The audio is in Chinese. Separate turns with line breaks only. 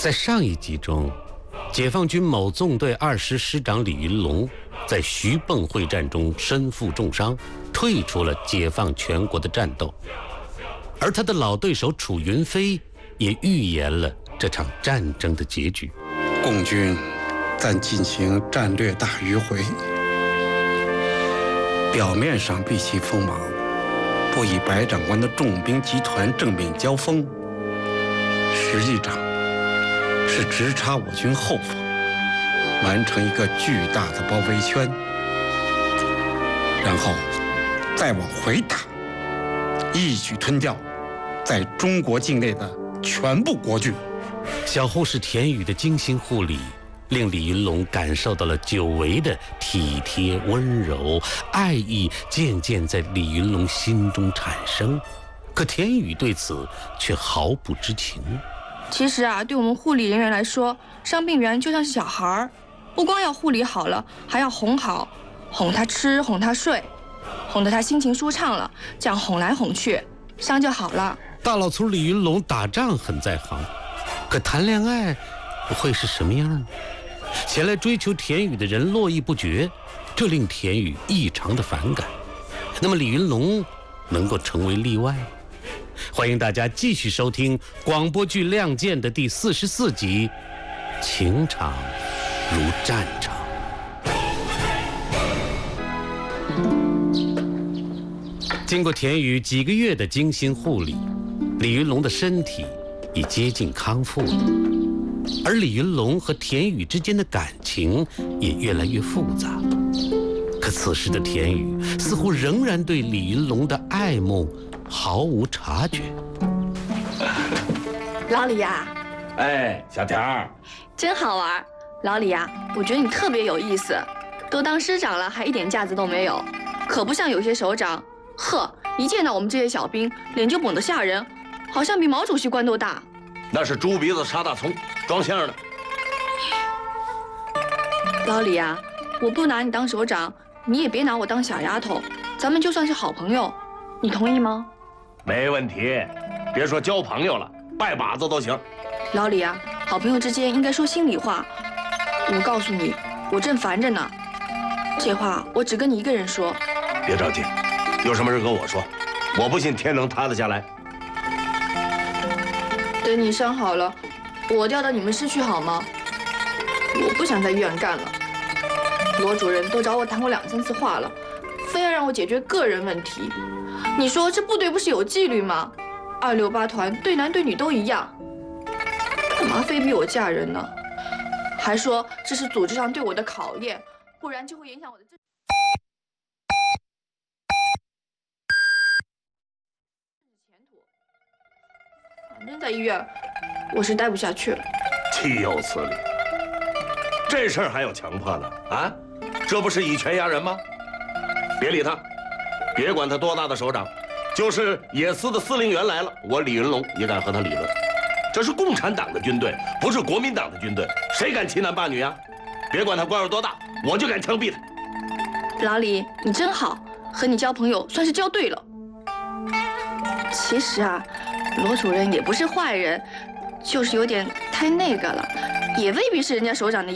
在上一集中，解放军某纵队2师师长李云龙在徐蚌会战中身负重伤，退出了解放全国的战斗。而他的老对手楚云飞也预言了这场战争的结局。
共军暂进行战略大迂回，表面上避其锋芒，不与白长官的重兵集团正面交锋，实际上是直插我军后方，完成一个巨大的包围圈，然后再往回打，一举吞掉在中国境内的全部国军。
小护士田雨的精心护理，令李云龙感受到了久违的体贴温柔，爱意渐渐在李云龙心中产生。可田雨对此却毫不知情。
其实啊，对我们护理人员来说，伤病员就像是小孩儿，不光要护理好了，还要哄好，哄他吃，哄他睡，哄得他心情舒畅了，这样哄来哄去，伤就好了。
大老粗李云龙打仗很在行，可谈恋爱会是什么样？前来追求田雨的人络绎不绝，这令田雨异常的反感。那么李云龙能够成为例外？欢迎大家继续收听广播剧《亮剑》的第44集《情场如战场》。经过田雨几个月的精心护理，李云龙的身体已接近康复了，而李云龙和田雨之间的感情也越来越复杂。可此时的田雨似乎仍然对李云龙的爱慕毫无察觉。
老李呀，
哎，小田儿，
真好玩。老李呀，我觉得你特别有意思，都当师长了还一点架子都没有，可不像有些首长，呵，一见到我们这些小兵，脸就绷得吓人，好像比毛主席官都大。
那是猪鼻子杀大葱，装相的。
老李呀，我不拿你当首长，你也别拿我当小丫头，咱们就算是好朋友，你同意吗？
没问题，别说交朋友了，拜把子都行。
老李啊，好朋友之间应该说心里话。我告诉你，我正烦着呢，这话我只跟你一个人说。
别着急，有什么事跟我说，我不信天能塌得下来。
等你伤好了，我调到你们市去好吗？我不想在医院干了。罗主任都找我谈过2、3次话了，非要让我解决个人问题。你说这部队不是有纪律吗？268团对男对女都一样，干嘛非逼我嫁人呢？还说这是组织上对我的考验，不然就会影响我的前途。反正在医院，我是待不下去了。
岂有此理！这事儿还有强迫呢？啊，这不是以权压人吗？别理他，别管他多大的首长，就是野司的司令员来了，我李云龙也敢和他理论。这是共产党的军队，不是国民党的军队，谁敢欺男霸女啊？别管他官有多大，我就敢枪毙他。
老李，你真好，和你交朋友算是交对了。其实啊，罗主任也不是坏人，就是有点太那个了，也未必是人家首长的。